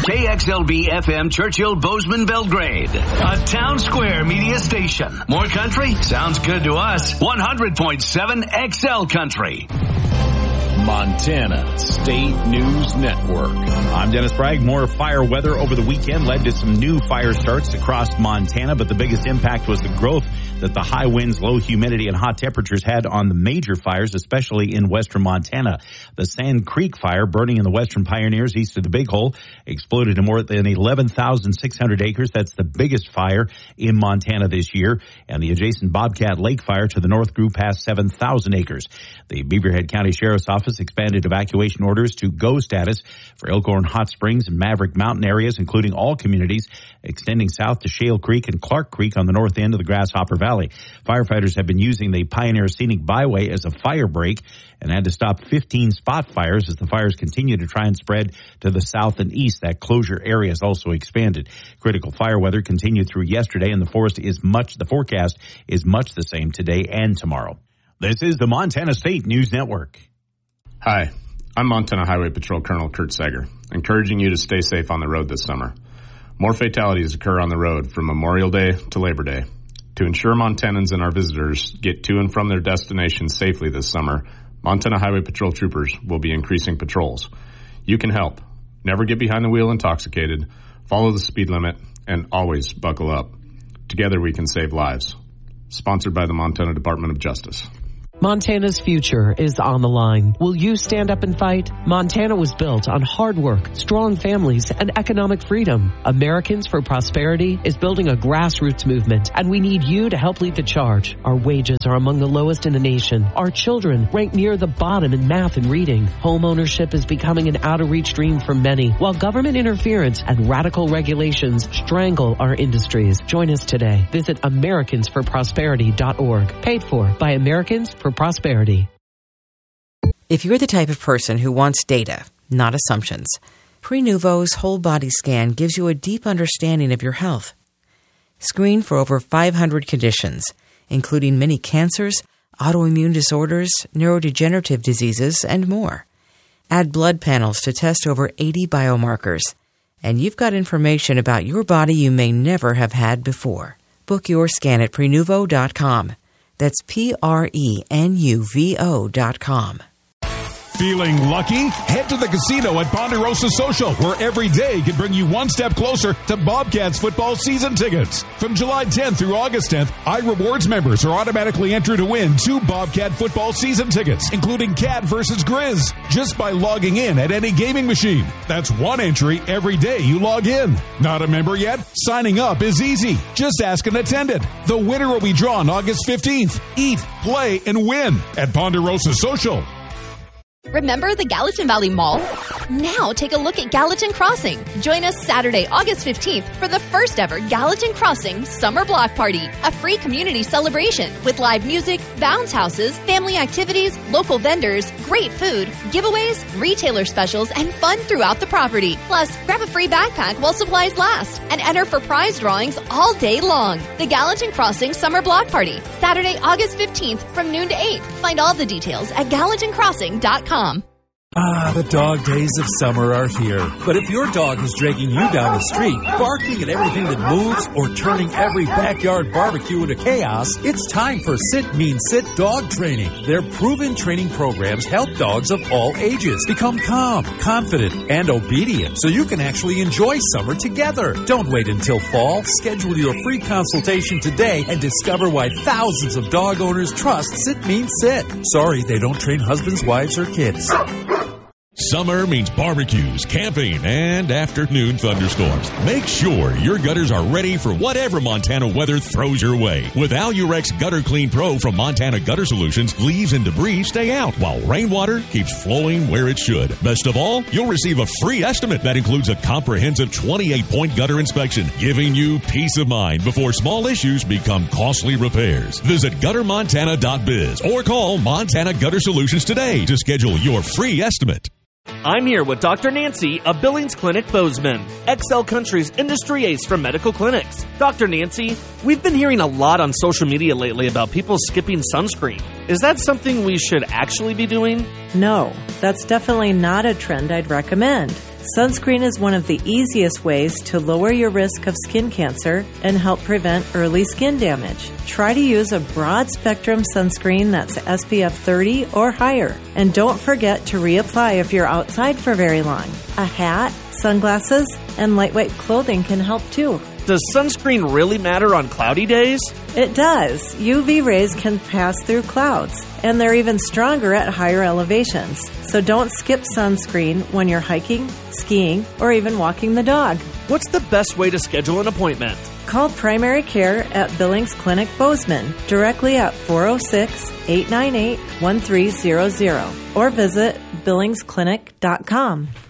KXLB FM Churchill Bozeman Belgrade, a Town Square media station. More country? Sounds good to us. 100.7 XL Country. Montana State News Network. I'm Dennis Bragg. More fire weather over the weekend led to some new fire starts across Montana, but the biggest impact was the growth that the high winds, low humidity, and hot temperatures had on the major fires, especially in western Montana. The Sand Creek fire, burning in the western Pioneers east of the Big Hole, exploded in more than 11,600 acres. That's the biggest fire in Montana this year. And the adjacent Bobcat Lake fire to the north grew past 7,000 acres. The Beaverhead County Sheriff's Office expanded evacuation orders to go status for Elkhorn Hot Springs and Maverick Mountain areas, including all communities extending south to Shale Creek and Clark Creek on the north end of the Grasshopper Valley. Firefighters have been using the Pioneer Scenic Byway as a fire break and had to stop 15 spot fires as the fires continue to try and spread to the south and east. That closure area is also expanded. Critical fire weather continued through yesterday, and the forecast is much the same today and tomorrow. This is the Montana State News Network. Hi, I'm Montana Highway Patrol Colonel Kurt Sager, encouraging you to stay safe on the road this summer. More fatalities occur on the road from Memorial Day to Labor Day. To ensure Montanans and our visitors get to and from their destinations safely this summer, Montana Highway Patrol troopers will be increasing patrols. You can help. Never get behind the wheel intoxicated, follow the speed limit, and always buckle up. Together we can save lives. Sponsored by the Montana Department of Justice. Montana's future is on the line. Will you stand up and fight? Montana was built on hard work, strong families, and economic freedom. Americans for Prosperity is building a grassroots movement, and we need you to help lead the charge. Our wages are among the lowest in the nation. Our children rank near the bottom in math and reading. Home ownership is becoming an out-of-reach dream for many, while government interference and radical regulations strangle our industries. Join us today. Visit AmericansForProsperity.org. Paid for by Americans for Prosperity. If you're the type of person who wants data, not assumptions, Prenuvo's whole body scan gives you a deep understanding of your health. Screen for over 500 conditions, including many cancers, autoimmune disorders, neurodegenerative diseases, and more. Add blood panels to test over 80 biomarkers, and you've got information about your body you may never have had before. Book your scan at Prenuvo.com. That's Prenuvo.com. Feeling lucky? Head to the casino at Ponderosa Social, where every day can bring you one step closer to Bobcats football season tickets. From July 10th through August 10th, iRewards members are automatically entered to win 2 Bobcat football season tickets, including Cat versus Grizz, just by logging in at any gaming machine. That's one entry every day you log in. Not a member yet? Signing up is easy. Just ask an attendant. The winner will be drawn August 15th. Eat, play, and win at Ponderosa Social. Remember the Gallatin Valley Mall? Now take a look at Gallatin Crossing. Join us Saturday, August 15th for the first ever Gallatin Crossing Summer Block Party, a free community celebration with live music, bounce houses, family activities, local vendors, great food, giveaways, retailer specials, and fun throughout the property. Plus, grab a free backpack while supplies last and enter for prize drawings all day long. The Gallatin Crossing Summer Block Party, Saturday, August 15th from noon to 8. Find all the details at GallatinCrossing.com. The dog days of summer are here. But if your dog is dragging you down the street, barking at everything that moves, or turning every backyard barbecue into chaos, it's time for Sit Mean Sit Dog Training. Their proven training programs help dogs of all ages become calm, confident, and obedient so you can actually enjoy summer together. Don't wait until fall. Schedule your free consultation today and discover why thousands of dog owners trust Sit Mean Sit. Sorry, they don't train husbands, wives, or kids. Summer means barbecues, camping, and afternoon thunderstorms. Make sure your gutters are ready for whatever Montana weather throws your way. With Alurex Gutter Clean Pro from Montana Gutter Solutions, leaves and debris stay out while rainwater keeps flowing where it should. Best of all, you'll receive a free estimate that includes a comprehensive 28-point gutter inspection, giving you peace of mind before small issues become costly repairs. Visit guttermontana.biz or call Montana Gutter Solutions today to schedule your free estimate. I'm here with Dr. Nancy of Billings Clinic Bozeman, XL Country's industry ace for medical clinics. Dr. Nancy, we've been hearing a lot on social media lately about people skipping sunscreen. Is that something we should actually be doing? No, that's definitely not a trend I'd recommend. Sunscreen is one of the easiest ways to lower your risk of skin cancer and help prevent early skin damage. Try to use a broad-spectrum sunscreen that's SPF 30 or higher. And don't forget to reapply if you're outside for very long. A hat, sunglasses, and lightweight clothing can help too. Does sunscreen really matter on cloudy days? It does. UV rays can pass through clouds, and they're even stronger at higher elevations. So don't skip sunscreen when you're hiking, skiing, or even walking the dog. What's the best way to schedule an appointment? Call primary care at Billings Clinic Bozeman directly at 406-898-1300 or visit billingsclinic.com.